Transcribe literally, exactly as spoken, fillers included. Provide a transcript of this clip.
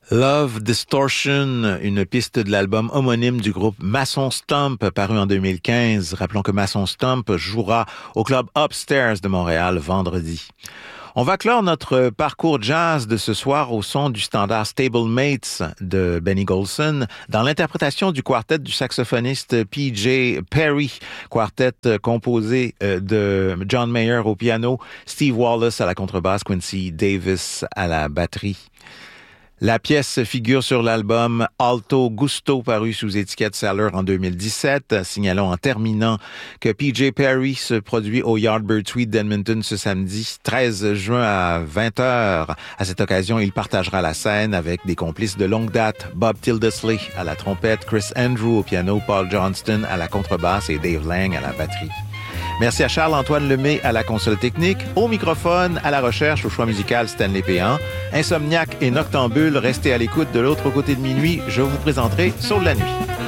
Love Distortion, une piste de l'album homonyme du groupe Mason Stomp, paru en deux mille quinze. Rappelons que Mason Stomp jouera au club Upstairs de Montréal vendredi. On va clore notre parcours jazz de ce soir au son du standard Stablemates de Benny Golson dans l'interprétation du quartet du saxophoniste P J Perry, quartet composé de John Mayer au piano, Steve Wallace à la contrebasse, Quincy Davis à la batterie. La pièce figure sur l'album Alto Gusto paru sous étiquette Sailor en deux mille dix-sept. Signalons en terminant que P J Perry se produit au Yardbird Suite d'Edmonton ce samedi treize juin à vingt heures. À cette occasion, il partagera la scène avec des complices de longue date, Bob Tildesley à la trompette, Chris Andrew au piano, Paul Johnston à la contrebasse et Dave Lang à la batterie. Merci à Charles-Antoine Lemay à la console technique, au microphone, à la recherche, au choix musical Stanley Péan. Insomniaque et noctambule, restez à l'écoute de l'autre côté de minuit. Je vous présenterai Saut de la nuit.